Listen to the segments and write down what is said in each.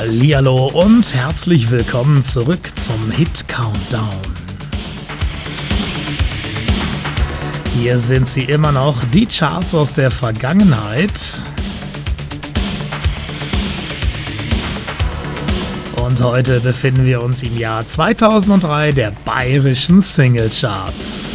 Hallihallo und herzlich willkommen zurück zum Hit Countdown. Hier sind sie immer noch, die Charts aus der Vergangenheit. Und heute befinden wir uns im Jahr 2003 der bayerischen Singlecharts.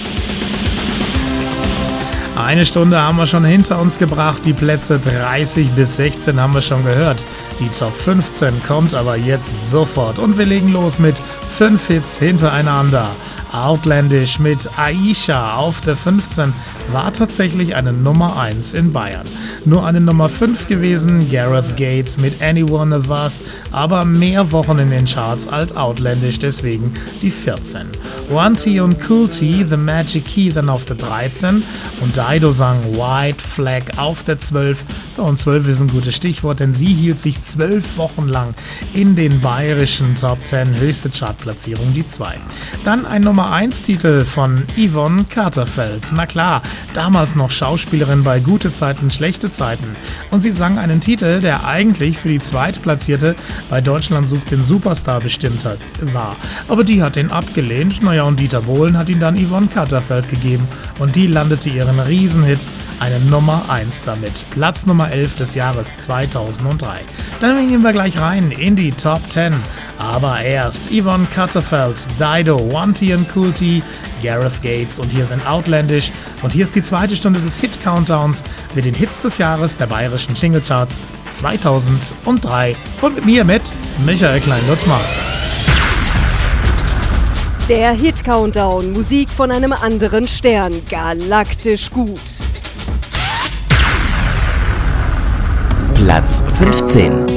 Eine Stunde haben wir schon hinter uns gebracht, die Plätze 30 bis 16 haben wir schon gehört. Die Top 15 kommt aber jetzt sofort und wir legen los mit 5 Hits hintereinander. Outlandish mit Aisha auf der 15 war tatsächlich eine Nummer 1 in Bayern. Nur eine Nummer 5 gewesen, Gareth Gates mit Anyone of Us, aber mehr Wochen in den Charts als Outlandish, deswegen die 14. One T und Cool T, The Magic Key dann auf der 13 und Dido sang White Flag auf der 12. Und 12 ist ein gutes Stichwort, denn sie hielt sich 12 Wochen lang in den bayerischen Top 10, höchste Chartplatzierung die 2. Dann ein Nummer 1 Titel von Yvonne Katterfeld. Na klar, damals noch Schauspielerin bei Gute Zeiten, Schlechte Zeiten. Und sie sang einen Titel, der eigentlich für die Zweitplatzierte bei Deutschland sucht den Superstar bestimmt war. Aber die hat den abgelehnt. Naja, und Dieter Bohlen hat ihn dann Yvonne Katterfeld gegeben. Und die landete ihren Riesenhit, eine Nummer 1 damit. Platz Nummer 11 des Jahres 2003. Dann gehen wir gleich rein in die Top 10. Aber erst Yvonne Katterfeld, Dido, One T und Cool T, Gareth Gates und hier sind Outlandish. Und hier ist die zweite Stunde des Hit-Countdowns mit den Hits des Jahres der bayerischen Singlecharts 2003. Und mit mir mit Michael Klein-Lutzmann. Der Hit-Countdown, Musik von einem anderen Stern, galaktisch gut. Platz 15.